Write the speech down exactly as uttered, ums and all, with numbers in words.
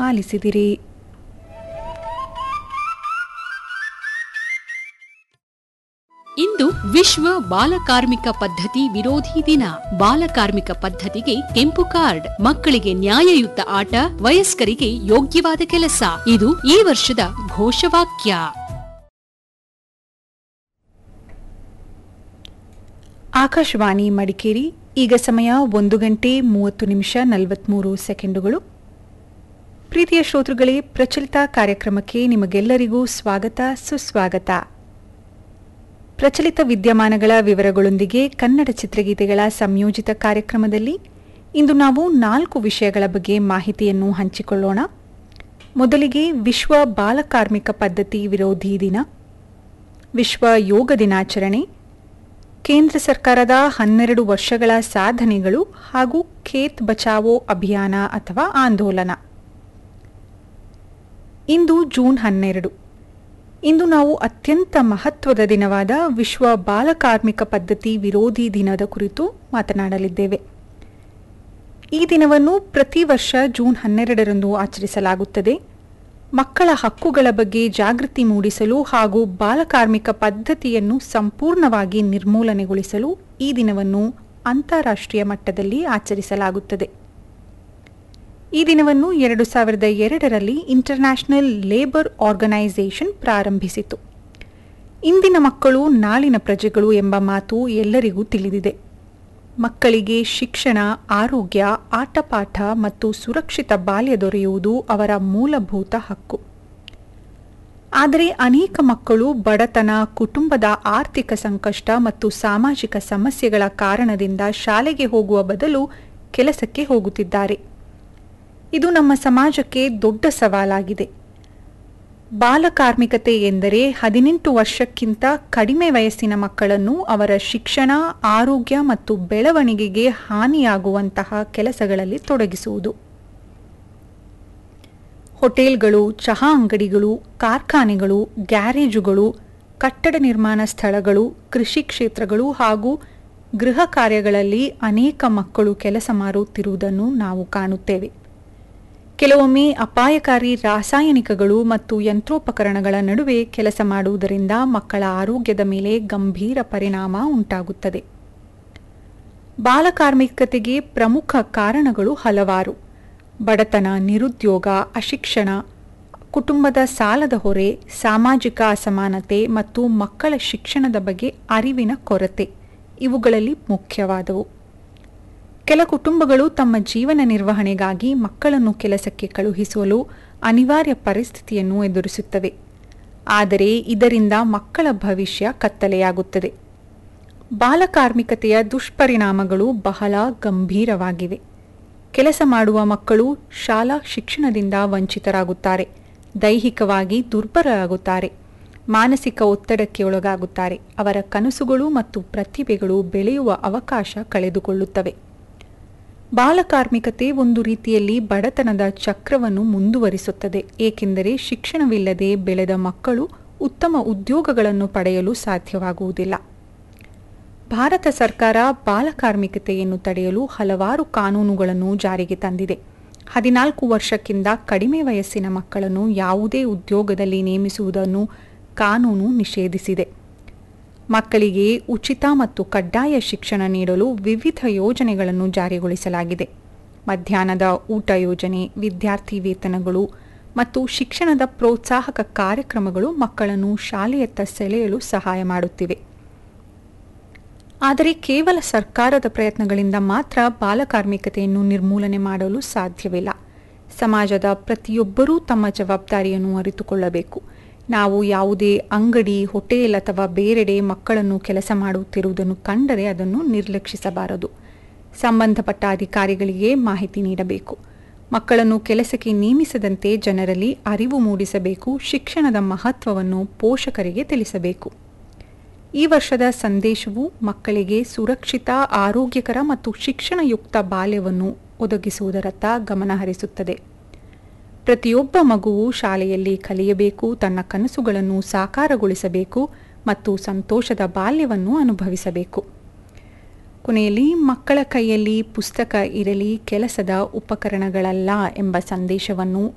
ಆಲಿಸಿದಿರಿ. ಇಂದು ವಿಶ್ವ ಬಾಲಕಾರ್ಮಿಕ ಪದ್ಧತಿ ವಿರೋಧಿ ದಿನ. ಬಾಲಕಾರ್ಮಿಕ ಪದ್ಧತಿಗೆ ಕೆಂಪು ಕಾರ್ಡ್, ಮಕ್ಕಳಿಗೆ ನ್ಯಾಯಯುತ ಆಟ, ವಯಸ್ಕರಿಗೆ ಯೋಗ್ಯವಾದ ಕೆಲಸ, ಇದು ಈ ವರ್ಷದ ಘೋಷವಾಕ್ಯ. ಆಕಾಶವಾಣಿ ಮಡಿಕೇರಿ. ಈಗ ಸಮಯ ಒಂದು ಗಂಟೆ ಮೂವತ್ತು ನಿಮಿಷ ನಲವತ್ಮೂರು ಸೆಕೆಂಡುಗಳು. ಪ್ರೀತಿಯ ಶ್ರೋತೃಗಳೇ, ಪ್ರಚಲಿತ ಕಾರ್ಯಕ್ರಮಕ್ಕೆ ನಿಮಗೆಲ್ಲರಿಗೂ ಸ್ವಾಗತ, ಸುಸ್ವಾಗತ. ಪ್ರಚಲಿತ ವಿದ್ಯಮಾನಗಳ ವಿವರಗಳೊಂದಿಗೆ ಕನ್ನಡ ಚಿತ್ರಗೀತೆಗಳ ಸಂಯೋಜಿತ ಕಾರ್ಯಕ್ರಮದಲ್ಲಿ ಇಂದು ನಾವು ನಾಲ್ಕು ವಿಷಯಗಳ ಬಗ್ಗೆ ಮಾಹಿತಿಯನ್ನು ಹಂಚಿಕೊಳ್ಳೋಣ. ಮೊದಲಿಗೆ ವಿಶ್ವ ಬಾಲಕಾರ್ಮಿಕ ಪದ್ಧತಿ ವಿರೋಧಿ ದಿನ, ವಿಶ್ವ ಯೋಗ ದಿನಾಚರಣೆ, ಕೇಂದ್ರ ಸರ್ಕಾರದ ಹನ್ನೆರಡು ವರ್ಷಗಳ ಸಾಧನೆಗಳು ಹಾಗೂ ಖೇತ್ ಬಚಾವೋ ಅಭಿಯಾನ ಅಥವಾ ಆಂದೋಲನ. ಇಂದು ಜೂನ್ ಹನ್ನೆರಡು. ಇಂದು ನಾವು ಅತ್ಯಂತ ಮಹತ್ವದ ದಿನವಾದ ವಿಶ್ವ ಬಾಲಕಾರ್ಮಿಕ ಪದ್ಧತಿ ವಿರೋಧಿ ದಿನದ ಕುರಿತು ಮಾತನಾಡಲಿದ್ದೇವೆ. ಈ ದಿನವನ್ನು ಪ್ರತಿ ವರ್ಷ ಜೂನ್ ಹನ್ನೆರಡರಂದು ಆಚರಿಸಲಾಗುತ್ತದೆ. ಮಕ್ಕಳ ಹಕ್ಕುಗಳ ಬಗ್ಗೆ ಜಾಗೃತಿ ಮೂಡಿಸಲು ಹಾಗೂ ಬಾಲಕಾರ್ಮಿಕ ಪದ್ಧತಿಯನ್ನು ಸಂಪೂರ್ಣವಾಗಿ ನಿರ್ಮೂಲನೆಗೊಳಿಸಲು ಈ ದಿನವನ್ನು ಅಂತಾರಾಷ್ಟ್ರೀಯ ಮಟ್ಟದಲ್ಲಿ ಆಚರಿಸಲಾಗುತ್ತದೆ. ಈ ದಿನವನ್ನು ಎರಡು ಸಾವಿರದ ಎರಡರಲ್ಲಿ ಇಂಟರ್ನ್ಯಾಷನಲ್ ಲೇಬರ್ ಆರ್ಗನೈಸೇಷನ್ ಪ್ರಾರಂಭಿಸಿತು. ಇಂದಿನ ಮಕ್ಕಳು ನಾಳಿನ ಪ್ರಜೆಗಳು ಎಂಬ ಮಾತು ಎಲ್ಲರಿಗೂ ತಿಳಿದಿದೆ. ಮಕ್ಕಳಿಗೆ ಶಿಕ್ಷಣ, ಆರೋಗ್ಯ, ಆಟಪಾಠ ಮತ್ತು ಸುರಕ್ಷಿತ ಬಾಲ್ಯ ದೊರೆಯುವುದು ಅವರ ಮೂಲಭೂತ ಹಕ್ಕು. ಆದರೆ ಅನೇಕ ಮಕ್ಕಳು ಬಡತನ, ಕುಟುಂಬದ ಆರ್ಥಿಕ ಸಂಕಷ್ಟ ಮತ್ತು ಸಾಮಾಜಿಕ ಸಮಸ್ಯೆಗಳ ಕಾರಣದಿಂದ ಶಾಲೆಗೆ ಹೋಗುವ ಬದಲು ಕೆಲಸಕ್ಕೆ ಹೋಗುತ್ತಿದ್ದಾರೆ. ಇದು ನಮ್ಮ ಸಮಾಜಕ್ಕೆ ದೊಡ್ಡ ಸವಾಲಾಗಿದೆ. ಬಾಲಕಾರ್ಮಿಕತೆ ಎಂದರೆ ಹದಿನೆಂಟು ವರ್ಷಕ್ಕಿಂತ ಕಡಿಮೆ ವಯಸ್ಸಿನ ಮಕ್ಕಳನ್ನು ಅವರ ಶಿಕ್ಷಣ, ಆರೋಗ್ಯ ಮತ್ತು ಬೆಳವಣಿಗೆಗೆ ಹಾನಿಯಾಗುವಂತಹ ಕೆಲಸಗಳಲ್ಲಿ ತೊಡಗಿಸುವುದು. ಹೋಟೆಲ್ಗಳು, ಚಹಾ ಅಂಗಡಿಗಳು, ಕಾರ್ಖಾನೆಗಳು, ಗ್ಯಾರೇಜುಗಳು, ಕಟ್ಟಡ ನಿರ್ಮಾಣ ಸ್ಥಳಗಳು, ಕೃಷಿ ಕ್ಷೇತ್ರಗಳು ಹಾಗೂ ಗೃಹ ಕಾರ್ಯಗಳಲ್ಲಿ ಅನೇಕ ಮಕ್ಕಳು ಕೆಲಸ ಮಾಡುತ್ತಿರುವುದನ್ನು ನಾವು ಕಾಣುತ್ತೇವೆ. ಕೆಲವೊಮ್ಮೆ ಅಪಾಯಕಾರಿ ರಾಸಾಯನಿಕಗಳು ಮತ್ತು ಯಂತ್ರೋಪಕರಣಗಳ ನಡುವೆ ಕೆಲಸ ಮಾಡುವುದರಿಂದ ಮಕ್ಕಳ ಆರೋಗ್ಯದ ಮೇಲೆ ಗಂಭೀರ ಪರಿಣಾಮ ಉಂಟಾಗುತ್ತದೆ. ಬಾಲಕಾರ್ಮಿಕತೆಗೆ ಪ್ರಮುಖ ಕಾರಣಗಳು ಹಲವಾರು. ಬಡತನ, ನಿರುದ್ಯೋಗ, ಅಶಿಕ್ಷಣ, ಕುಟುಂಬದ ಸಾಲದ ಹೊರೆ, ಸಾಮಾಜಿಕ ಅಸಮಾನತೆ ಮತ್ತು ಮಕ್ಕಳ ಶಿಕ್ಷಣದ ಬಗ್ಗೆ ಅರಿವಿನ ಕೊರತೆ ಇವುಗಳಲ್ಲಿ ಮುಖ್ಯವಾದವು. ಕೆಲ ಕುಟುಂಬಗಳು ತಮ್ಮ ಜೀವನ ನಿರ್ವಹಣೆಗಾಗಿ ಮಕ್ಕಳನ್ನು ಕೆಲಸಕ್ಕೆ ಕಳುಹಿಸಲು ಅನಿವಾರ್ಯ ಪರಿಸ್ಥಿತಿಯನ್ನು ಎದುರಿಸುತ್ತವೆ. ಆದರೆ ಇದರಿಂದ ಮಕ್ಕಳ ಭವಿಷ್ಯ ಕತ್ತಲೆಯಾಗುತ್ತದೆ. ಬಾಲಕಾರ್ಮಿಕತೆಯ ದುಷ್ಪರಿಣಾಮಗಳು ಬಹಳ ಗಂಭೀರವಾಗಿವೆ. ಕೆಲಸ ಮಾಡುವ ಮಕ್ಕಳು ಶಾಲಾ ಶಿಕ್ಷಣದಿಂದ ವಂಚಿತರಾಗುತ್ತಾರೆ, ದೈಹಿಕವಾಗಿ ದುರ್ಬಲರಾಗುತ್ತಾರೆ, ಮಾನಸಿಕ ಒತ್ತಡಕ್ಕೆ ಒಳಗಾಗುತ್ತಾರೆ, ಅವರ ಕನಸುಗಳು ಮತ್ತು ಪ್ರತಿಭೆಗಳು ಬೆಳೆಯುವ ಅವಕಾಶ ಕಳೆದುಕೊಳ್ಳುತ್ತವೆ. ಬಾಲಕಾರ್ಮಿಕತೆ ಒಂದು ರೀತಿಯಲ್ಲಿ ಬಡತನದ ಚಕ್ರವನ್ನು ಮುಂದುವರಿಸುತ್ತದೆ, ಏಕೆಂದರೆ ಶಿಕ್ಷಣವಿಲ್ಲದೆ ಬೆಳೆದ ಮಕ್ಕಳು ಉತ್ತಮ ಉದ್ಯೋಗಗಳನ್ನು ಪಡೆಯಲು ಸಾಧ್ಯವಾಗುವುದಿಲ್ಲ. ಭಾರತ ಸರ್ಕಾರ ಬಾಲಕಾರ್ಮಿಕತೆಯನ್ನು ತಡೆಯಲು ಹಲವಾರು ಕಾನೂನುಗಳನ್ನು ಜಾರಿಗೆ ತಂದಿದೆ. ಹದಿನಾಲ್ಕು ವರ್ಷಕ್ಕಿಂತ ಕಡಿಮೆ ವಯಸ್ಸಿನ ಮಕ್ಕಳನ್ನು ಯಾವುದೇ ಉದ್ಯೋಗದಲ್ಲಿ ನೇಮಿಸುವುದನ್ನು ಕಾನೂನು ನಿಷೇಧಿಸಿದೆ. ಮಕ್ಕಳಿಗೆ ಉಚಿತ ಮತ್ತು ಕಡ್ಡಾಯ ಶಿಕ್ಷಣ ನೀಡಲು ವಿವಿಧ ಯೋಜನೆಗಳನ್ನು ಜಾರಿಗೊಳಿಸಲಾಗಿದೆ. ಮಧ್ಯಾಹ್ನದ ಊಟ ಯೋಜನೆ, ವಿದ್ಯಾರ್ಥಿ ವೇತನಗಳು ಮತ್ತು ಶಿಕ್ಷಣದ ಪ್ರೋತ್ಸಾಹಕ ಕಾರ್ಯಕ್ರಮಗಳು ಮಕ್ಕಳನ್ನು ಶಾಲೆಯತ್ತ ಸೆಳೆಯಲು ಸಹಾಯ ಮಾಡುತ್ತಿವೆ. ಆದರೆ ಕೇವಲ ಸರ್ಕಾರದ ಪ್ರಯತ್ನಗಳಿಂದ ಮಾತ್ರ ಬಾಲಕಾರ್ಮಿಕತೆಯನ್ನು ನಿರ್ಮೂಲನೆ ಮಾಡಲು ಸಾಧ್ಯವಿಲ್ಲ. ಸಮಾಜದ ಪ್ರತಿಯೊಬ್ಬರೂ ತಮ್ಮ ಜವಾಬ್ದಾರಿಯನ್ನು ಅರಿತುಕೊಳ್ಳಬೇಕು. ನಾವು ಯಾವುದೇ ಅಂಗಡಿ, ಹೋಟೆಲ್ ಅಥವಾ ಬೇರೆಡೆ ಮಕ್ಕಳನ್ನು ಕೆಲಸ ಮಾಡುತ್ತಿರುವುದನ್ನು ಕಂಡರೆ ಅದನ್ನು ನಿರ್ಲಕ್ಷಿಸಬಾರದು. ಸಂಬಂಧಪಟ್ಟ ಅಧಿಕಾರಿಗಳಿಗೆ ಮಾಹಿತಿ ನೀಡಬೇಕು. ಮಕ್ಕಳನ್ನು ಕೆಲಸಕ್ಕೆ ನೇಮಿಸದಂತೆ ಜನರಲ್ಲಿ ಅರಿವು ಮೂಡಿಸಬೇಕು. ಶಿಕ್ಷಣದ ಮಹತ್ವವನ್ನು ಪೋಷಕರಿಗೆ ತಿಳಿಸಬೇಕು. ಈ ವರ್ಷದ ಸಂದೇಶವು ಮಕ್ಕಳಿಗೆ ಸುರಕ್ಷಿತ, ಆರೋಗ್ಯಕರ ಮತ್ತು ಶಿಕ್ಷಣಯುಕ್ತ ಬಾಲ್ಯವನ್ನು ಒದಗಿಸುವುದರತ್ತ ಗಮನಹರಿಸುತ್ತದೆ. ಪ್ರತಿಯೊಬ್ಬ ಮಗುವು ಶಾಲೆಯಲ್ಲಿ ಕಲಿಯಬೇಕು, ತನ್ನ ಕನಸುಗಳನ್ನು ಸಾಕಾರಗೊಳಿಸಬೇಕು ಮತ್ತು ಸಂತೋಷದ ಬಾಲ್ಯವನ್ನು ಅನುಭವಿಸಬೇಕು. ಕೊನೆಯಲ್ಲಿ ಮಕ್ಕಳ ಕೈಯಲ್ಲಿ ಪುಸ್ತಕ ಇರಲಿ, ಕೆಲಸದ ಉಪಕರಣಗಳಲ್ಲ ಎಂಬ ಸಂದೇಶವನ್ನು